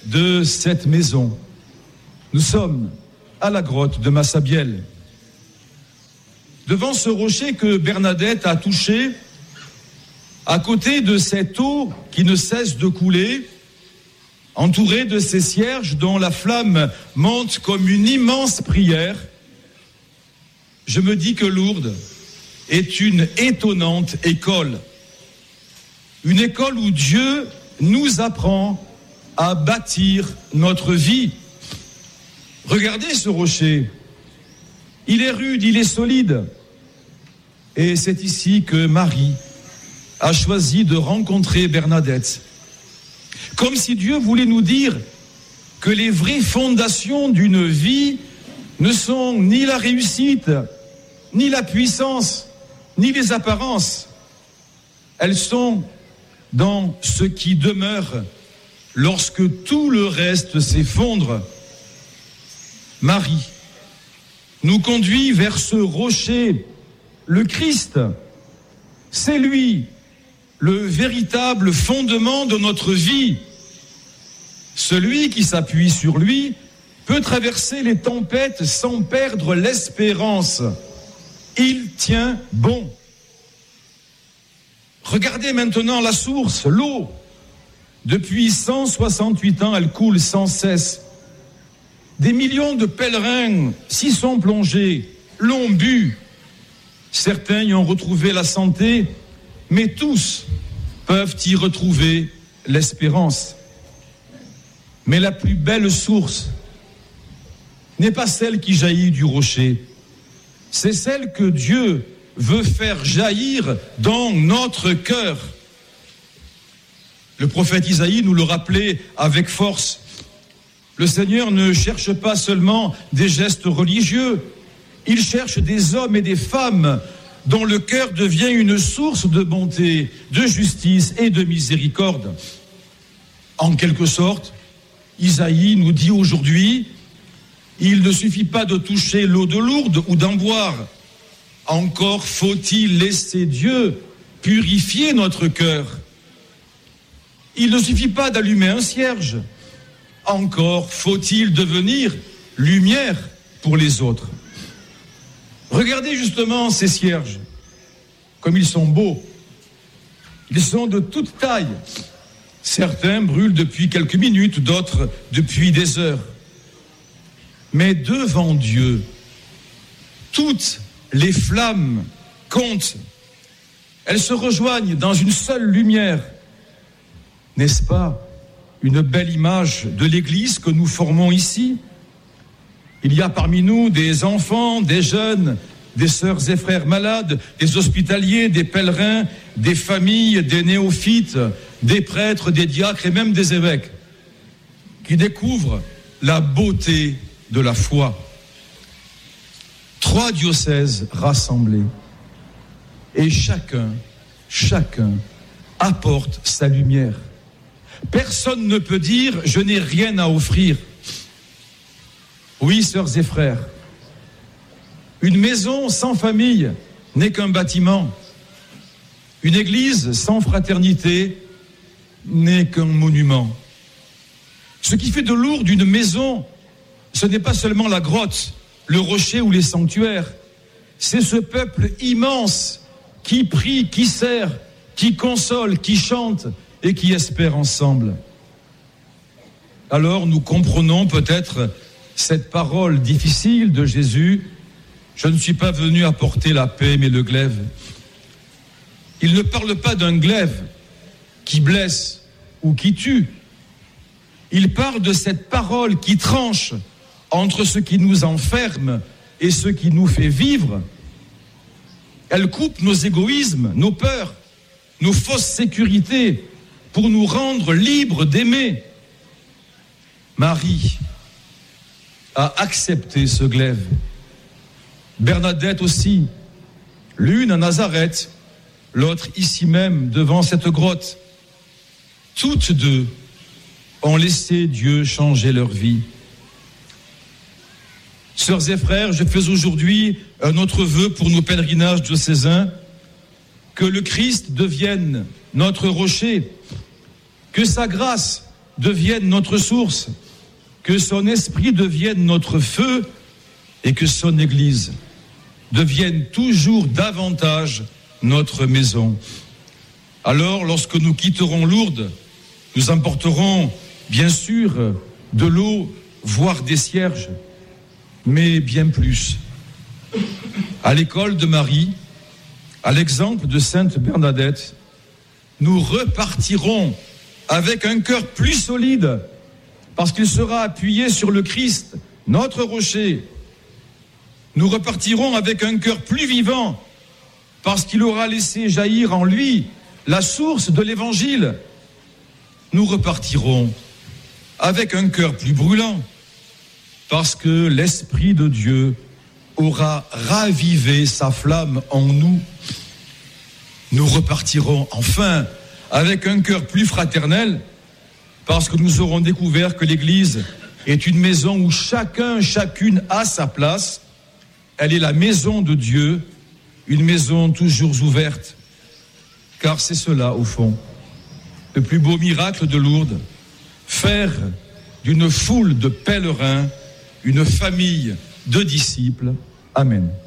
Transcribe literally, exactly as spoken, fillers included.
de cette maison. Nous sommes à la grotte de Massabielle. Devant ce rocher que Bernadette a touché, à côté de cette eau qui ne cesse de couler, entouré de ces cierges dont la flamme monte comme une immense prière, je me dis que Lourdes est une étonnante école. Une école où Dieu nous apprend à bâtir notre vie. Regardez ce rocher. Il est rude, il est solide. Et c'est ici que Marie a choisi de rencontrer Bernadette. Comme si Dieu voulait nous dire que les vraies fondations d'une vie ne sont ni la réussite, ni la puissance, ni les apparences. Elles sont dans ce qui demeure lorsque tout le reste s'effondre. Marie nous conduit vers ce rocher, le Christ. C'est lui, le véritable fondement de notre vie. Celui qui s'appuie sur lui peut traverser les tempêtes sans perdre l'espérance. Il tient bon. Regardez maintenant la source, l'eau. Depuis cent soixante-huit ans, elle coule sans cesse. Des millions de pèlerins s'y sont plongés, l'ont bu. Certains y ont retrouvé la santé, mais tous peuvent y retrouver l'espérance. Mais la plus belle source n'est pas celle qui jaillit du rocher, c'est celle que Dieu veut faire jaillir dans notre cœur. Le prophète Isaïe nous le rappelait avec force. Le Seigneur ne cherche pas seulement des gestes religieux, il cherche des hommes et des femmes dont le cœur devient une source de bonté, de justice et de miséricorde. En quelque sorte, Isaïe nous dit aujourd'hui, il ne suffit pas de toucher l'eau de Lourdes ou d'en boire. Encore faut-il laisser Dieu purifier notre cœur. Il ne suffit pas d'allumer un cierge. Encore faut-il devenir lumière pour les autres. Regardez justement ces cierges, comme ils sont beaux. Ils sont de toute taille. Certains brûlent depuis quelques minutes, d'autres depuis des heures. Mais devant Dieu, toutes les flammes comptent. Elles se rejoignent dans une seule lumière. N'est-ce pas une belle image de l'Église que nous formons ici? Il y a parmi nous des enfants, des jeunes, des sœurs et frères malades, des hospitaliers, des pèlerins, des familles, des néophytes, des prêtres, des diacres et même des évêques qui découvrent la beauté de la foi. Trois diocèses rassemblés et chacun, chacun apporte sa lumière. Personne ne peut dire « je n'ai rien à offrir ». Oui, sœurs et frères, une maison sans famille n'est qu'un bâtiment. Une église sans fraternité n'est qu'un monument. Ce qui fait de Lourdes une maison, ce n'est pas seulement la grotte, le rocher ou les sanctuaires. C'est ce peuple immense qui prie, qui sert, qui console, qui chante et qui espère ensemble. Alors nous comprenons peut-être cette parole difficile de Jésus, « Je ne suis pas venu apporter la paix, mais le glaive ». Il ne parle pas d'un glaive qui blesse ou qui tue. Il parle de cette parole qui tranche entre ce qui nous enferme et ce qui nous fait vivre. Elle coupe nos égoïsmes, nos peurs, nos fausses sécurités pour nous rendre libres d'aimer. Marie a accepté ce glaive. Bernadette aussi, l'une à Nazareth, l'autre ici même devant cette grotte. Toutes deux ont laissé Dieu changer leur vie. Sœurs et frères, je fais aujourd'hui un autre vœu pour nos pèlerinages diocésains, que le Christ devienne notre rocher, que sa grâce devienne notre source, que son esprit devienne notre feu et que son Église devienne toujours davantage notre maison. Alors, lorsque nous quitterons Lourdes, nous emporterons bien sûr de l'eau, voire des cierges, mais bien plus. À l'école de Marie, à l'exemple de Sainte Bernadette, nous repartirons avec un cœur plus solide, parce qu'il sera appuyé sur le Christ, notre rocher. Nous repartirons avec un cœur plus vivant, parce qu'il aura laissé jaillir en lui la source de l'Évangile. Nous repartirons avec un cœur plus brûlant, parce que l'Esprit de Dieu aura ravivé sa flamme en nous. Nous repartirons enfin avec un cœur plus fraternel, parce que nous aurons découvert que l'Église est une maison où chacun, chacune a sa place. Elle est la maison de Dieu, une maison toujours ouverte. Car c'est cela, au fond, le plus beau miracle de Lourdes, faire d'une foule de pèlerins une famille de disciples. Amen.